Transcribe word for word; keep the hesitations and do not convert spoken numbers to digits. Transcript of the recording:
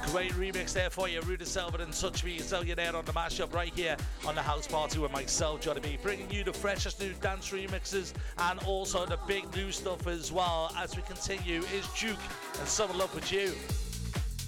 Great remix there for you, Ruda Selvin and Touch Me, Zillionaire on the mashup right here on the House Party with myself, Johnny B, bringing you the freshest new dance remixes and also the big new stuff as well. As we continue, is Duke and Summer Love With You.